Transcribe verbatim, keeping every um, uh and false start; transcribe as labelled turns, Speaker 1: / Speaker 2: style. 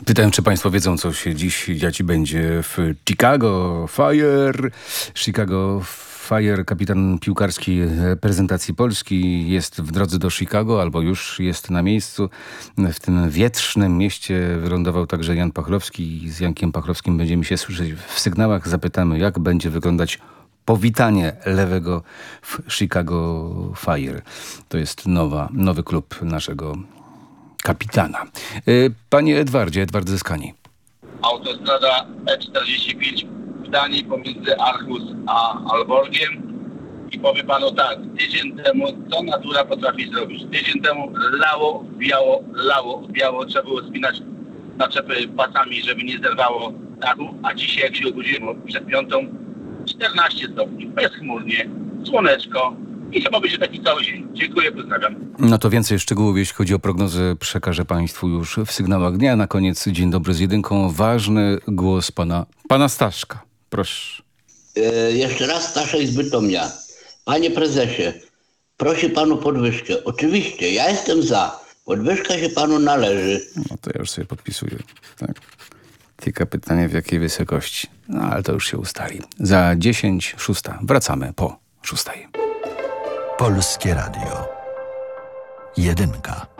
Speaker 1: Pytałem, czy państwo wiedzą, co się dziś dziać będzie w Chicago Fire. Chicago Fire, kapitan piłkarski reprezentacji Polski, jest w drodze do Chicago, albo już jest na miejscu. W tym wietrznym mieście wylądował także Jan Pachlowski. Z Jankiem Pachlowskim będziemy się słyszeć w sygnałach. Zapytamy, jak będzie wyglądać powitanie lewego w Chicago Fire. To jest nowa, nowy klub naszego kapitana. Panie Edwardzie, Edward Zyskani.
Speaker 2: Autostrada E czterdzieści pięć w Danii pomiędzy Aarhus a Aalborgiem. I powie panu tak, tydzień temu co natura potrafi zrobić? Tydzień temu lało, biało, lało, biało, trzeba było spinać naczepy pasami, żeby nie zerwało dachu, a dzisiaj jak się obudziłem przed piątą, czternaście stopni, bezchmurnie, słoneczko i chyba będzie taki cały dzień. Dziękuję, pozdrawiam.
Speaker 1: No to więcej szczegółów, jeśli chodzi o prognozę, przekażę państwu już w sygnałach dnia. Na koniec dzień dobry z jedynką. Ważny głos pana, pana Staszka. Proszę.
Speaker 3: E, jeszcze raz Staszek z Bytomia. Panie prezesie, prosi panu podwyżkę. Oczywiście, ja jestem za. Podwyżka się panu należy.
Speaker 1: No to ja już sobie podpisuję. Tak. Tylko pytanie, w jakiej wysokości. No ale to już się ustali. Za dziesięć, szósta. Wracamy po szóstej.
Speaker 4: Polskie Radio. Jedynka.